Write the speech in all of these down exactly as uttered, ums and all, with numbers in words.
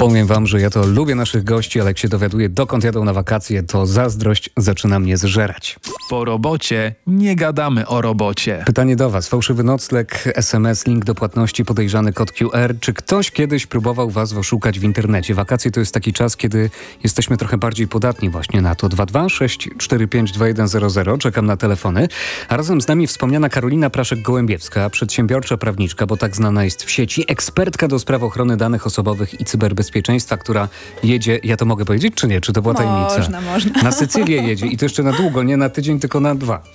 Powiem wam, że ja to lubię naszych gości, ale jak się dowiaduję, dokąd jadą na wakacje, to zazdrość zaczyna mnie zżerać. Po robocie nie gadamy o robocie. Pytanie do was. Fałszywy nocleg, es em es, link do płatności, podejrzany kod Q R. Czy ktoś kiedyś próbował was oszukać w internecie? Wakacje to jest taki czas, kiedy jesteśmy trochę bardziej podatni właśnie na to. dwa dwa sześć cztery pięć dwa jeden zero zero. Czekam na telefony. A razem z nami wspomniana Karolina Praszek-Gołębiewska, przedsiębiorcza prawniczka, bo tak znana jest w sieci, ekspertka do spraw ochrony danych osobowych i cyberbezpieczeństwa, która jedzie, ja to mogę powiedzieć, czy nie? Czy to była tajemnica? Można, można. Na Sycylię jedzie i to jeszcze na długo, nie na tydzień, tylko na dwa.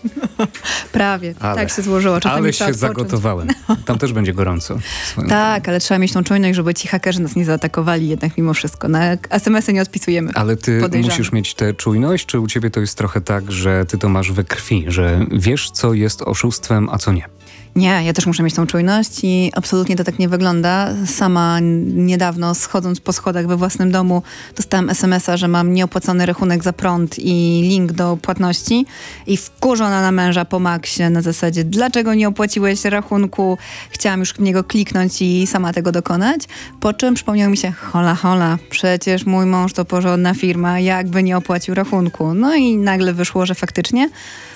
Prawie, Ale, tak się złożyło. Czasami ale trzeba się odpocząć. zagotowałem. Tam też będzie gorąco. Tak, ale trzeba mieć tą czujność, żeby ci hakerzy nas nie zaatakowali jednak mimo wszystko. Na es em esy nie odpisujemy. Ale ty Podejrzane. musisz mieć tę czujność, czy u ciebie to jest trochę tak, że ty to masz we krwi, że wiesz, co jest oszustwem, a co nie? Nie, ja też muszę mieć tą czujność i absolutnie to tak nie wygląda. Sama niedawno, schodząc po schodach we własnym domu, dostałam es em es a, że mam nieopłacony rachunek za prąd i link do płatności i wkurzona na męża po maksie na zasadzie, dlaczego nie opłaciłeś rachunku? Chciałam już w niego kliknąć i sama tego dokonać, po czym przypomniało mi się, hola, hola, przecież mój mąż to porządna firma, jakby nie opłacił rachunku. No i nagle wyszło, że faktycznie,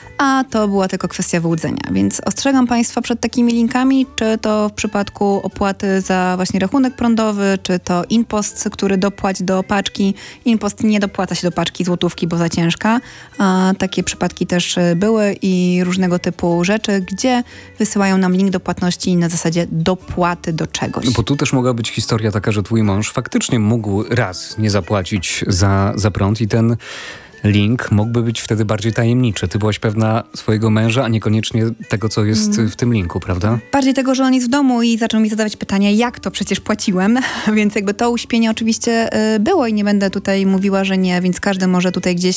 a to była tylko kwestia wyłudzenia. Więc ostrzegam Państwa przed takimi linkami, czy to w przypadku opłaty za właśnie rachunek prądowy, czy to InPost, który dopłać do paczki. InPost nie dopłaca się do paczki złotówki, bo za ciężka. A takie przypadki też były i różnego typu rzeczy, gdzie wysyłają nam link do płatności na zasadzie dopłaty do czegoś. Bo tu też mogła być historia taka, że twój mąż faktycznie mógł raz nie zapłacić za, za prąd i ten link mógłby być wtedy bardziej tajemniczy. Ty byłaś pewna swojego męża, a niekoniecznie tego, co jest mm. w tym linku, prawda? Bardziej tego, że on jest w domu i zaczął mi zadawać pytania, jak to przecież płaciłem, więc jakby to uśpienie oczywiście y, było i nie będę tutaj mówiła, że nie, więc każdy może tutaj gdzieś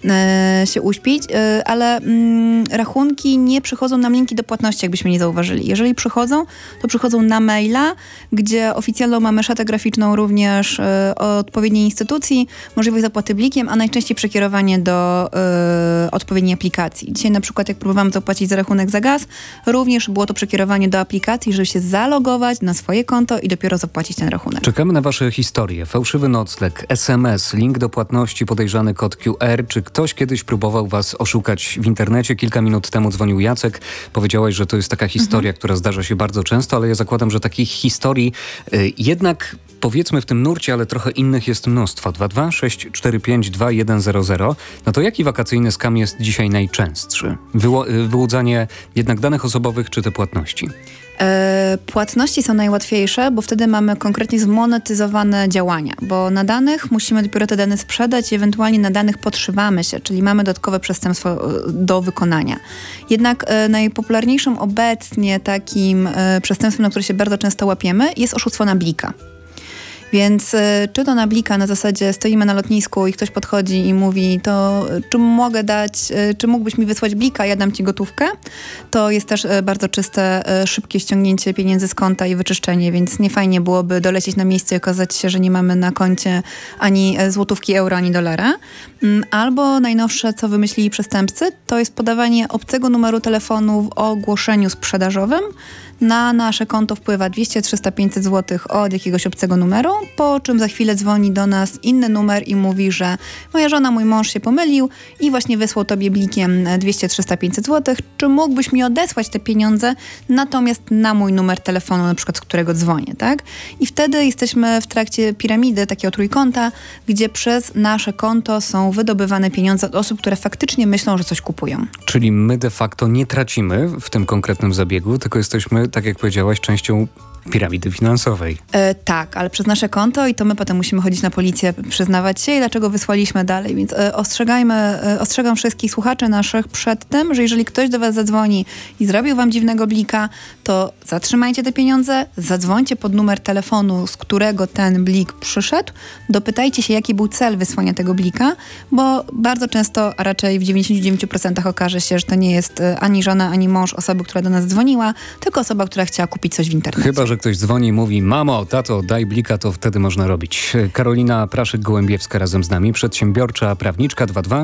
y, się uśpić, y, ale y, rachunki nie przychodzą nam linki do płatności, jakbyśmy nie zauważyli. Jeżeli przychodzą, to przychodzą na maila, gdzie oficjalną mamy szatę graficzną również y, odpowiedniej instytucji, możliwość zapłaty blikiem, a najczęściej przekierowanie do y, odpowiedniej aplikacji. Dzisiaj na przykład jak próbowałam zapłacić za rachunek za gaz, również było to przekierowanie do aplikacji, żeby się zalogować na swoje konto i dopiero zapłacić ten rachunek. Czekamy na wasze historie. Fałszywy nocleg, es em es, link do płatności, podejrzany kod Q R. Czy ktoś kiedyś próbował was oszukać w internecie? Kilka minut temu dzwonił Jacek. Powiedziałaś, że to jest taka historia, mhm. która zdarza się bardzo często, ale ja zakładam, że takich historii y, jednak powiedzmy w tym nurcie, ale trochę innych jest mnóstwo. dwa dwa sześć cztery pięć dwa jeden zero zero. No to jaki wakacyjny skam jest dzisiaj najczęstszy? Wyło- wyłudzanie jednak danych osobowych czy te płatności? E, płatności są najłatwiejsze, bo wtedy mamy konkretnie zmonetyzowane działania, bo na danych musimy dopiero te dane sprzedać i ewentualnie na danych podszywamy się, czyli mamy dodatkowe przestępstwo do wykonania. Jednak e, najpopularniejszym obecnie takim e, przestępstwem, na które się bardzo często łapiemy, jest oszustwo na blika. Więc y, czy to na blika na zasadzie stoimy na lotnisku i ktoś podchodzi i mówi, to czy mogę dać, y, czy mógłbyś mi wysłać blika, ja dam ci gotówkę, to jest też y, bardzo czyste, y, szybkie ściągnięcie pieniędzy z konta i wyczyszczenie, więc nie fajnie byłoby dolecieć na miejsce i okazać się, że nie mamy na koncie ani złotówki, euro, ani dolara. Y, albo najnowsze, co wymyślili przestępcy, to jest podawanie obcego numeru telefonu w ogłoszeniu sprzedażowym. Na nasze konto wpływa dwieście, trzysta, pięćset złotych od jakiegoś obcego numeru, po czym za chwilę dzwoni do nas inny numer i mówi, że moja żona, mój mąż się pomylił i właśnie wysłał tobie blikiem dwieście, trzysta, pięćset złotych. Czy mógłbyś mi odesłać te pieniądze, natomiast na mój numer telefonu, na przykład z którego dzwonię, tak? I wtedy jesteśmy w trakcie piramidy, takiego trójkąta, gdzie przez nasze konto są wydobywane pieniądze od osób, które faktycznie myślą, że coś kupują. Czyli my de facto nie tracimy w tym konkretnym zabiegu, tylko jesteśmy, tak jak powiedziałaś, częścią piramidy finansowej. E, tak, ale przez nasze konto i to my potem musimy chodzić na policję, przyznawać się i dlaczego wysłaliśmy dalej. Więc e, ostrzegajmy, e, ostrzegam wszystkich słuchaczy naszych przed tym, że jeżeli ktoś do was zadzwoni i zrobił wam dziwnego blika, to zatrzymajcie te pieniądze, zadzwońcie pod numer telefonu, z którego ten blik przyszedł, dopytajcie się, jaki był cel wysłania tego blika, bo bardzo często, a raczej w dziewięćdziesiąt dziewięć procent okaże się, że to nie jest ani żona, ani mąż osoby, która do nas dzwoniła, tylko osoba, która chciała kupić coś w internecie. Chyba, że ktoś dzwoni i mówi, mamo, tato, daj blika, to wtedy można robić. Karolina Praszek-Gołębiewska razem z nami, przedsiębiorcza prawniczka. Dwa dwa